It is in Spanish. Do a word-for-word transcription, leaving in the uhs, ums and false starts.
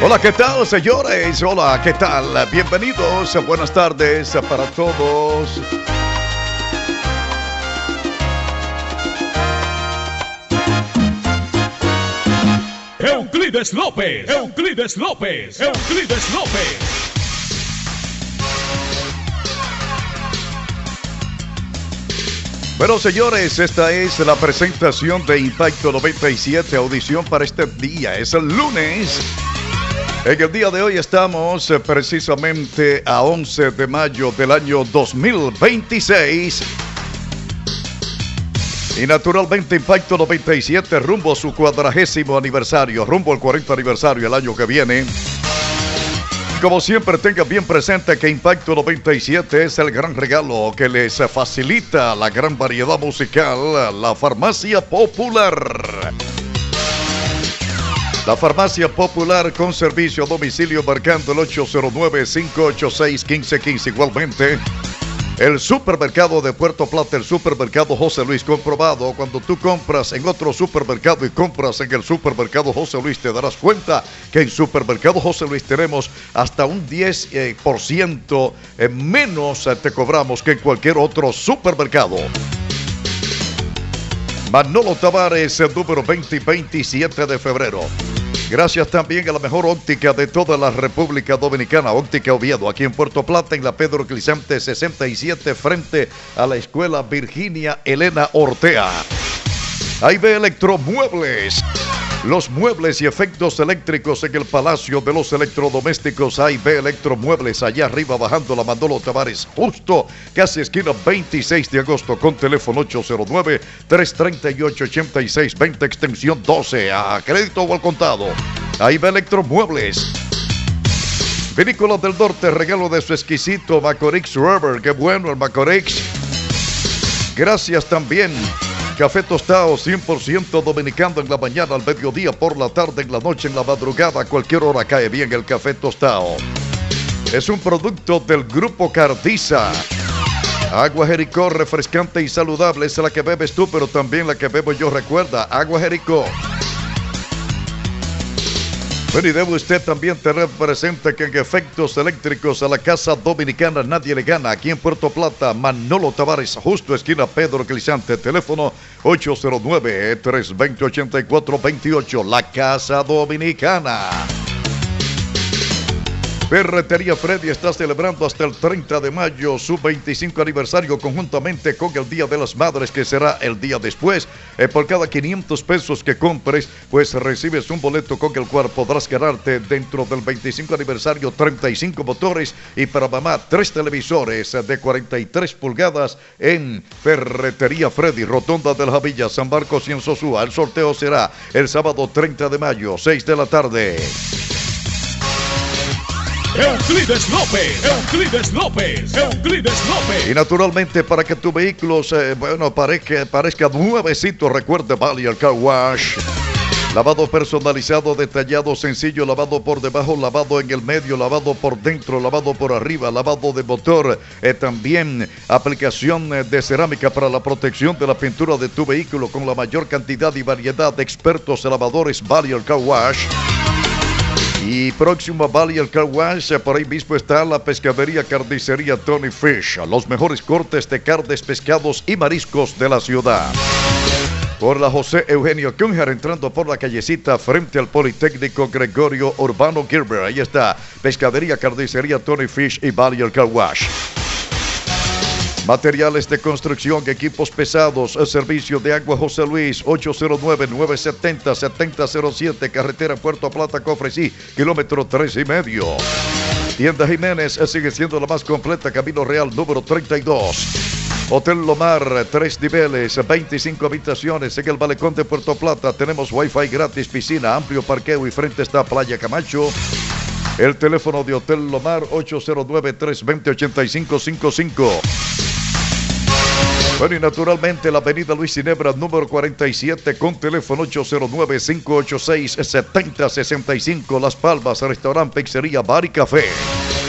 Hola, ¿qué tal, señores? Hola, ¿qué tal? Bienvenidos, buenas tardes para todos. Euclides López, Euclides López, Euclides López. Bueno, señores, esta es la presentación de Impacto noventa y siete, audición para este día. Es el lunes. En el día de hoy estamos eh, precisamente a once de mayo del año dos mil veintiséis. Y naturalmente Impacto noventa y siete rumbo a su cuadragésimo aniversario, rumbo al cuarenta aniversario el año que viene. Como siempre, tengan bien presente que Impacto noventa y siete es el gran regalo que les facilita la gran variedad musical, la Farmacia Popular. La Farmacia Popular con servicio a domicilio marcando el ocho cero nueve, cinco ocho seis, uno cinco uno cinco. Igualmente, el supermercado de Puerto Plata, el supermercado José Luis, comprobado. Cuando tú compras en otro supermercado y compras en el supermercado José Luis, te darás cuenta que en supermercado José Luis tenemos hasta un diez por ciento menos te cobramos que en cualquier otro supermercado. Manolo Tavares, el número veinte y veintisiete de febrero. Gracias también a la mejor óptica de toda la República Dominicana, Óptica Oviedo, aquí en Puerto Plata, en la Pedro Clisante sesenta y siete, frente a la Escuela Virginia Elena Ortea. A y be Electromuebles. Los muebles y efectos eléctricos en el Palacio de los Electrodomésticos. A y be Electromuebles, allá arriba bajando la Manolo Tavares, justo casi esquina veintiséis de agosto, con teléfono ocho cero nueve, tres tres ocho, ocho seis dos cero, extensión doce, a crédito o al contado. A y be Electromuebles. Vinícola del Norte, regalo de su exquisito Macorix Rubber. Qué bueno el Macorix. Gracias también. Café tostado cien por ciento dominicano, en la mañana, al mediodía, por la tarde, en la noche, en la madrugada, a cualquier hora cae bien el café tostado. Es un producto del Grupo Cardiza. Agua Jericó, refrescante y saludable, es la que bebes tú, pero también la que bebo yo. Recuerda, Agua Jericó. Bueno, y debe usted también tener presente que en efectos eléctricos a la Casa Dominicana nadie le gana. Aquí en Puerto Plata, Manolo Tavares, justo esquina Pedro Clisante, teléfono ocho cero nueve, tres dos cero, ocho cuatro dos ocho, la Casa Dominicana. Ferretería Freddy está celebrando hasta el treinta de mayo su veinticinco aniversario conjuntamente con el Día de las Madres, que será el día después. Eh, por cada quinientos pesos que compres, pues recibes un boleto con el cual podrás ganarte dentro del veinticinco aniversario treinta y cinco motores y para mamá tres televisores de cuarenta y tres pulgadas en Ferretería Freddy, Rotonda de la Javilla, San Marcos y en Sosúa. El sorteo será el sábado treinta de mayo, seis de la tarde. Euclides López, Euclides López, Euclides López. Y naturalmente, para que tu vehículo eh, bueno, parezca, parezca nuevecito, recuerde Valier Car Wash. Lavado personalizado, detallado, sencillo, lavado por debajo, lavado en el medio, lavado por dentro, lavado por arriba, lavado de motor. Eh, también aplicación eh, de cerámica para la protección de la pintura de tu vehículo, con la mayor cantidad y variedad de expertos lavadores Valier Car Wash. Y próximo a Valier Car Wash, por ahí mismo está la pescadería carnicería Tony Fish, los mejores cortes de carnes, pescados y mariscos de la ciudad. Por la José Eugenio Cunjar, entrando por la callecita frente al Politécnico Gregorio Urbano Gilbert. Ahí está, pescadería carnicería Tony Fish y Valier Car Wash. Materiales de construcción, equipos pesados, el servicio de agua José Luis, ocho cero nueve, nueve siete cero, siete cero cero siete, carretera Puerto Plata, Cofresí, kilómetro tres y medio. Tienda Jiménez sigue siendo la más completa, Camino Real número treinta y dos. Hotel Lomar, tres niveles, veinticinco habitaciones en el Malecón de Puerto Plata. Tenemos wifi gratis, piscina, amplio parqueo y frente está Playa Camacho. El teléfono de Hotel Lomar, ocho cero nueve, tres dos cero, ocho cinco cinco cinco. Bueno, y naturalmente la avenida Luis Ginebra, número cuarenta y siete, con teléfono ocho cero nueve, cinco ocho seis, siete cero seis cinco. Las Palmas, restaurante, pizzería, bar y café.